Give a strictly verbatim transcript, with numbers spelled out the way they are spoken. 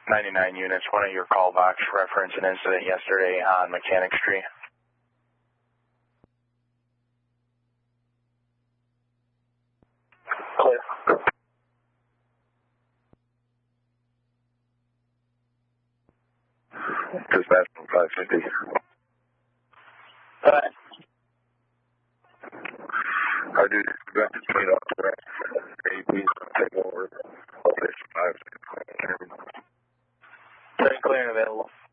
ninety-nine units, one of your call box reference an incident yesterday on Mechanic Street. Clear. Dispatch five fifty. All right. I do got to clean up the rest. Can you please take over? Location five six. Very clear and available.